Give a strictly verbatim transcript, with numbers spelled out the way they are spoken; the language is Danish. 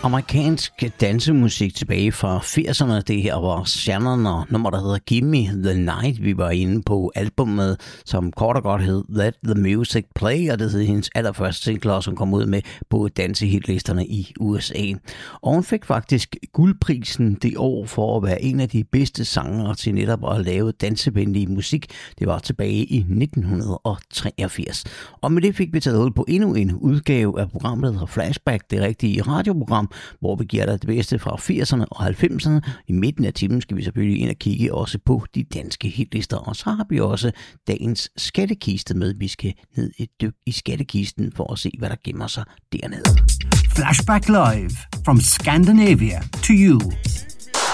Amerikansk dansemusik tilbage fra firserne. Det her var Shannon og nummer, der hedder Give Me The Night. Vi var inde på albumet, som kort og godt hed Let The Music Play, og det hed hendes allerførste singler, som kom ud med på dansehitlisterne i U S A. Og hun fik faktisk guldprisen det år for at være en af de bedste sangere til netop at lave dansevenlig musik. Det var tilbage i nitten treogfirs. Og med det fik vi taget hul på endnu en udgave af programmet, der hedder Flashback, det rigtige radioprogram, hvor vi giver dig det bedste fra firserne og halvfemserne. I midten af timen skal vi selvfølgelig ind og kigge også på de danske hitlister, og så har vi også dagens skattekiste med. Vi skal ned et dyk i skattekisten for at se, hvad der gemmer sig dernede. Flashback Live from Scandinavia to you.